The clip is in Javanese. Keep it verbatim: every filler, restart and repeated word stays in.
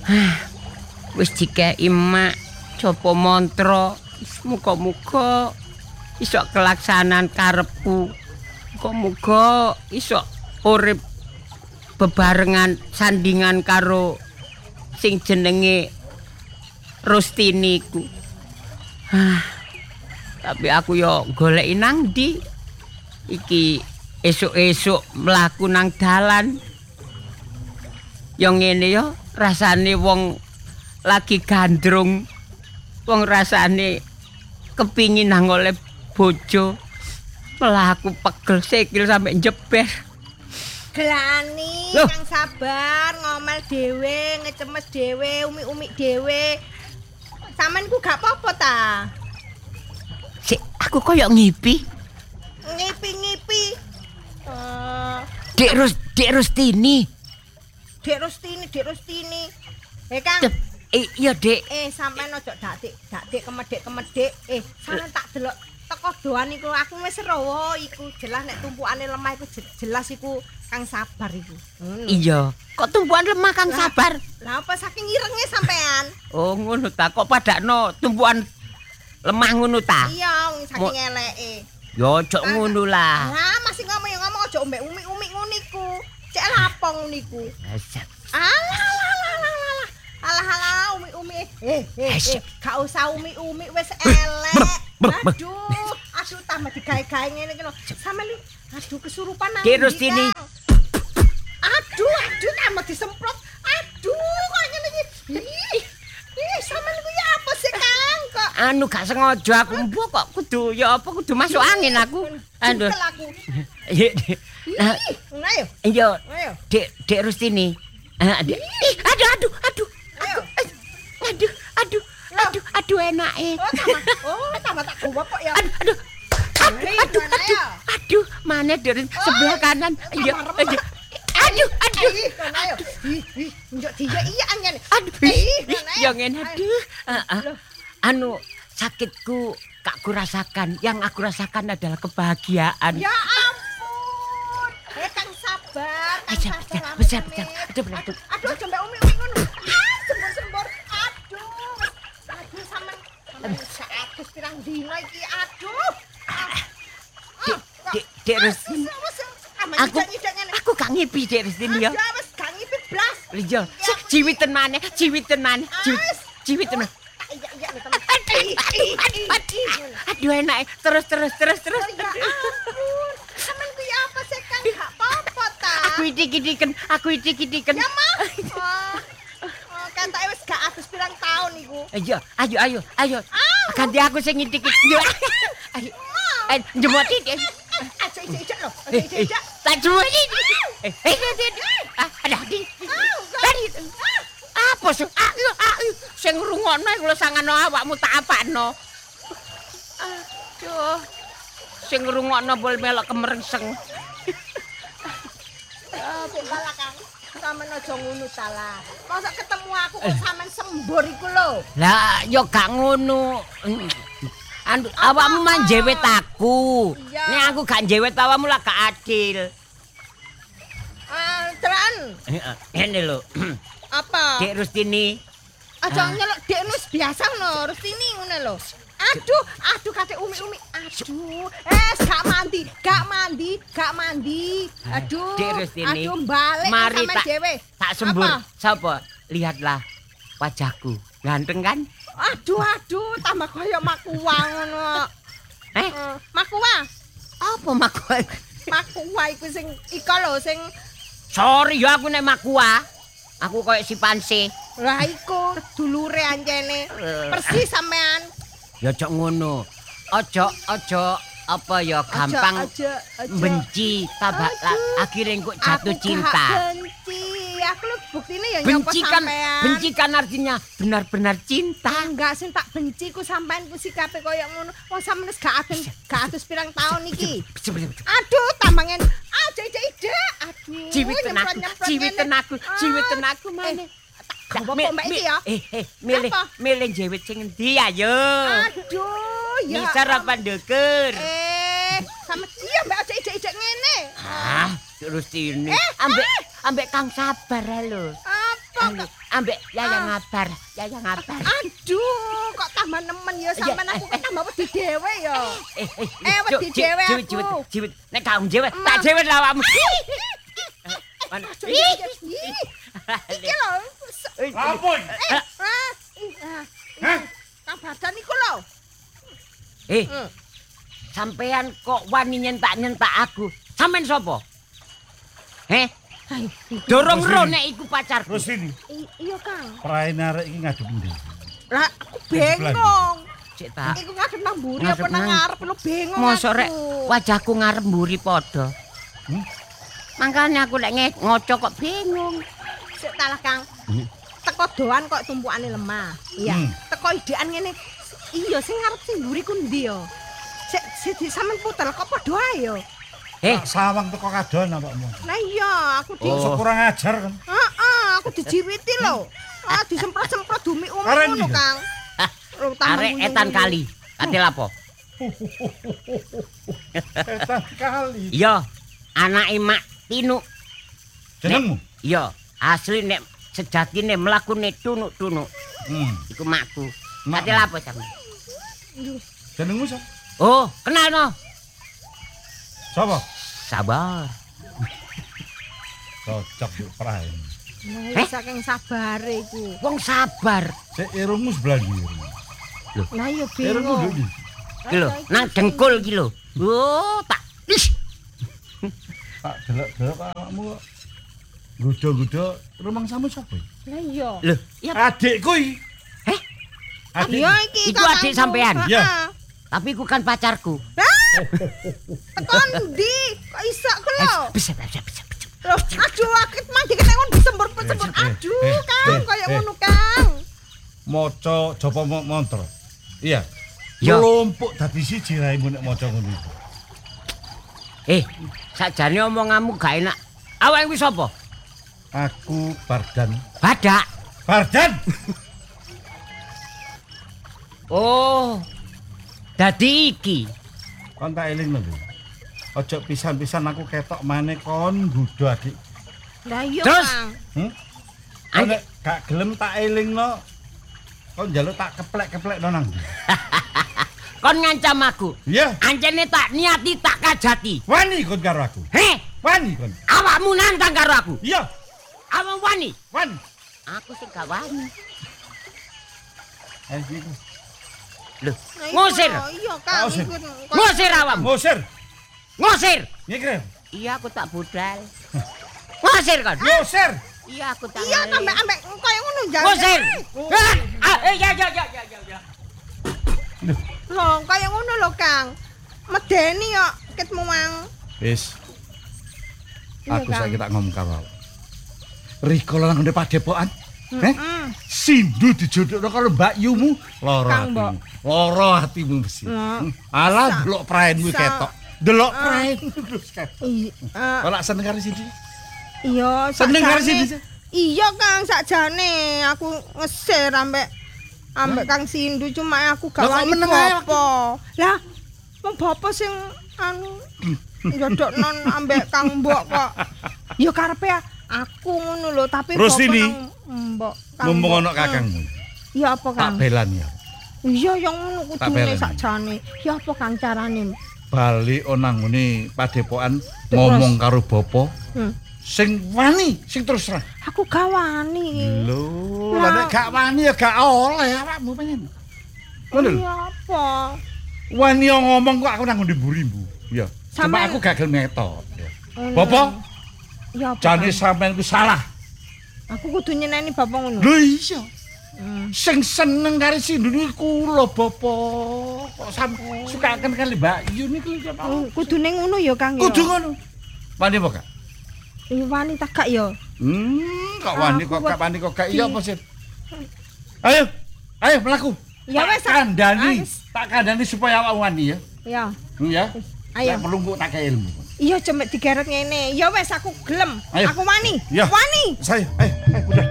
Wis dikeki mak coba mantra. Muga-muga iso kelaksanan karepku. Muga-muga iso urip bebarengan sandingan karo sing jenenge Rustini ku. Ah, tapi aku yo goleki nang ndi iki esuk-esuk mlaku nang dalan. Yo ngene yo rasane wong lagi gandrung. Wong rasane kepingin nang oleh bojo. Mlaku pegel sikil sampe jeber. Gelani, Loh. Kang sabar, ngomel dhewe, ngecemes dhewe, umi-umi dhewe. Sampeyan ku gak apa-apa ta? Sik, aku koyo ngipi. Ngipi-ngipi. Eh, Dek Rus, Dek Rustini. Dek Rustini, Dek Rustini. Eh Kang, Cep, eh, iya Dek. eh sampeyan ojo daktik, daktik kemedek-kemedek. Eh, sampeyan tak delok teko doan iku aku wis serowo iku jelas nek tumpukane lemah iku je- jelas iku Kang sabar iku. Ngono. Iya. Kok tumpuan lemah Kang Lah. sabar? Lah apa saking irenge sampean? Oh ngono ta, kok padakno tumpuan lemah ngono ta? Iya, wong Mo- saking eleke. Yo ojo ngono lah. Lah masih ngomong ya ngomong aja mbek umi-umi ngono iku. Cek lapong niku. Asyap. Alah alah alah alah alah. Alah alah umi-umi. Eh eh, eh. Asyik. Gak usah umi-umi wis elek. Aduh, aduh tambah digawe-gawe ngene iki lho. Sampe li aduh kesurupan nang. Dek ndi, Rustini. Kang? Aduh, aduh tambah disemprot. Aduh, kok ngene iki. Ih, ih sampean ku ya apa sih, Kang? Kok Anu gak sengaja aku mbok kok kudu ya apa kudu masuk angin aku. Aduh. Jengkel aku. Iya, Dek. Nah, Ih, ayo, iya, ayo. Dek Dek Rustini. Ah, Dek. Ih, aduh aduh aduh. Ayo. Aduh, aduh, aduh, aduh enake. Oh, tambah. Oh, tambah tak gowo kok ya. Aduh, aduh. Aduh, aduh, aduh, aduh, mana dari sebelah kanan. Iya, aduh, aduh, aduh, Ih, kono ayo. Ih, ih, njok dia iya anjen. aduh, Ih, ih, kono ayo. yang enak, aduh. Ah, ah. Anu, sakitku gak aku rasakan. Yang aku rasakan adalah kebahagiaan. Ya ampun. Eh, Kang sabar, Kang Aja, sabar. besar, besar, besar. Aduh, Aduh, aduh. aduh, aja mbak umi-umi ngono. Ah, sembur-sembur. Aduh. Aduh, sampean sampean seratus pirang dino iki. Aduh. Dek, dek, dek Rustini. Aku, aku gak ngipi Dek Rustini ya. Ya wis gak ngipit blas. Iya, jiwiten maneh, jiwiten maneh, Wis. jiwiten maneh. Iya, iya, lho, teman. Ih, ih, ih, ih. Aduh enak, terus, terus, terus, terus. Ya ampun. Sampean ku ya apa sih, Kang? Gak apa-apa ta. Aku idik-idiken, aku idik-idiken. Ya mah. Oh, oh katanya wis gak atus pirang tahun iku. Ayo, ayo, ayo, ayo. Ganti aku sing ngidik. Yo. Ayo. Eh, jemoti. Aja ijek-ijek lho. Aja Eh, eh, ijek-ijek. tak jemoti. Eh, eh, eh, ah, ada di. Tadi. Apa sih? Ayo, ayo. Sing ngrungokno iku lho sangano awakmu tak apakno. Aduh. Sing ngrungokno bol melok kemerengseng. Malah Kang. Sampeyan aja ngono ta lah. Masa ketemu aku kok sampean sembur iku lho. Lah, yo gak ngono. Anu, awakmu mah njewet aku. Iya. Nek aku gak njewet awakmu lah gak adil. Ah, teran. Ngene lho. Apa? Dek Rustini. Aja nyelok dek wis biasa no, Rustini ngono lho. Aduh, aduh kate umi-umi. Aduh, es gak mandi, gak mandi, gak mandi. Aduh. Dek Rustini. Aduh, balik Mari sampean tak dhewe. tak sembur. Apa? Sapa? Lihatlah wajahku. Ganteng kan? Aduh, aduh, tambah koyo makuwa ngono. Eh, Eh, makuwa, apa makua? makuwa iku sing iko lho sing Sorry ya aku nek makua. Aku koyo si Panse. lah iku dulure anjene. Persis sampean. Ya ojo ngono. Ojo, ojo apa ya gampang Aja, aja, aja. benci tabak Aduh. akhirnya kok jatuh Aku cinta. gak benci. Aku lho buktine ya nyapa Benci kan, sampean. benci kan artinya benar-benar cinta. Enggak sing tak benci ku sampean ku sikape koyo ngono. Wong sampean wis gak atus gak atus pirang tahun iki. Aduh, tambangen. Ah, ide-ide. Aduh. Ciwiten aku, nyemprot-nyemprot ciwiten ngene. aku, ciwiten Ah, aku maneh. Gak apa-apa mbak iki ya. Eh, eh, milih, Apa? milih jewit sing endi ayo. Aduh, ya. Ngisor apa ndukur? Eh, sama iya mbak aja ide-ide ngene. Ah, terus ini. Eh, Ambek ambek Kang Sabar lho. Apa? ngomong kok. Ambek Yaya Ah. ngabar, Yaya ngabar. Aduh, kok tambah nemen ya sampean aku kan tambah wedi dhewe ya. Eh, eh, Eh, wedi dhewe jiwit, aku. jiwit, jiwit. Nek kamu jiwit, tak jiwit lah awakmu. Mana? Ih, iki lho. Ampun. Eh, ah, ih, ah, Hah? Kang Badan iku lho. Eh, Hmm. sampean kok wani nyentak-nyentak aku? Sampean sapa? Heh, Hai, dorong Terus ro ini. nek iku pacarku. Terus ini, i- iya Kang. praene arek iki ngadep ndi? Lah aku bengong. Cek tak. Iku ngadep nang mburi Ngadep apa nang nang- ngarep lho bengong. Mosok rek aku. wajahku ngarep mburi padha. Hmm? Makanya aku lek nge- ngoco kok bingung. Sik talah Kang. Hmm. Teko doan kok tumpukane lemah. Iya. Hmm. Teko idean ngene. Iya sing ngarep sing mburi ku ndi ya? Sik sik di sampean puter kok padha ae ya. Eh, Tak sawang teko kadon awakmu. Lah iya, aku di Oh. Sok kurang ajar kan. Heeh, aku dijiwiti lho. Ah, disemprot-semprot dumi umum Karen ngono, iki? Kang. Lho, tambah arek guyu-guyu. etan kali. Kate lapo? Etan kali. Iya, anake Mak Tinu. Jenengmu? Iya, asli nek sejatine mlakune tunuk-tunuk. Hmm. Iku makku. Mak- Kate lapo sampe? Jenengmu sapa? Oh, kenal no. Sapa? Sabar. Cocok yuk praene. Nah, Eh? saking sabare iku. Wong sabar. Sik irungmu sebelah ndi? Lah iya Irungmu bingung. ndi? Iki lho, nang dengkul iki lho. Oh, tak. Ish. Tak delok-delok awakmu kok gudo-gudo rumang samu sapa? Lah iya. Lho, iya. Adikku iki. Eh? Adik. Iya iki Iku kakangku. adik sampean? Iya. Heeh. Tapi iku kan pacarku. Teko ndi? Kok iso ku lho? Eh, bisa, bisa, bisa, bisa. Loh, aduh akit mah diketekon disembur-sembur. Eh, eh, Aduh, eh, Kang, eh, kaya eh. ngono, Kang. Maca Japa Mo- Mantra. Iya. Ya. Lumpuk dadi siji raimu nek maca ngono iku. Eh, sakjane omonganmu gak enak. Awak kuwi sapa? Aku Bardan. Badak. Bardan. Oh. Dadi iki. Kon tak eling lho. Ojo pisan-pisan aku ketok maneh kon gudo adik. Lah iya, Terus? Kang. Hmm? Ane- Kon nek gak gelem tak elingno. Kon njaluk tak keplek-keplekno nang ndi? Kon ngancam aku. Iya, Ancene tak niati tak kajati. wani kon karo aku. Heh, Wani kon. awakmu nantang karo aku. Iya, Awak wani. wani. Aku sing gak wani. Eh, iku. Lho, Lah iya, ngusir. Iya, Kang. Tak usir. Iku, kok- Ngusir awakmu. Ngusir. Ngusir. Ngikir. Iya, aku tak budal. Ngusir kan? Ngusir. Iya, aku tak. Iya, wani. ambek-ambek kaya ngono jan. Ngusir. Ah, ah, eh, ya, ya, ya, ya, ya, ya. Loh, kaya ngono lho, Kang. Medeni kok ketmu mang. Wis. Iya, Aku Kang. saiki tak ngomong karo. Rikala nang ngene padepokan. Eh? Heeh. Sindu dijodohno karo Mbak Yumu, lara Kang, atimu. Mbok. Lara atimu mesti. Nah. Hmm. Alah Sa- delok praenmu sa- ketok. Delok Ah. praenmu terus ketok. Iya. Ora seneng karo sini. Iya, Seneng karo sakjane- sini. Iya, Kang, sakjane aku ngesir ambek ambek Kang Sindu cuma aku gak Lah, kok wani meneng ae apa. Lah, wong bapak sing anu njodokno ambek Kang Mbok kok. Ya karepe aku ngono lho, tapi Terus bapak ini, nang Mbok. Kang Ngomong Mbok. ana kakangmu. Iya apa, Tak Kang? belani ya. Iya, ya ngono Tak kudune beleni. sakjane. Ya apa Kang carane? Bali ana ngene padepokan ngomong karo bapa Hmm. sing wani, sing terus terang. Aku gak wani. Lho, Lah. lah nek gak wani ya gak oleh awakmu pengen. Ngono lho. Iya apa? Wani yo ngomong kok aku nang ndi mburi-mbu. Ya. Cuma Sampean- aku gak gelem ngetok. Ya. Ngono. Bapak, Ya apa? jane Kang? sampean ku salah. Aku kudu nyeneni bapak ngono. Lho iya. Hmm. Sing seneng karo Sindu niku kula, Bapak. Kok sampean sukaken kali Mbak Yu niku lho, Bapak. Oh, kudune ngono ya Kang ya. Kudu ngono. Wani apa gak? Iya wani tak gak ya. Hmm, kok wani kok Aku gak wani kok gak wedi. iya apa sih? Ayo. Ayo mlaku. Ya Tak wes, kandhani. ah, wes. Tak kandhani supaya awak wani ya. Ya. Hmm, ya. Ayo. Nek perlu kok tak kei ilmu. Iya cuma digeret ngene. Ya wes aku gelem. Ayo. Aku wani. Ya. Wani. Saya, eh, eh, udah.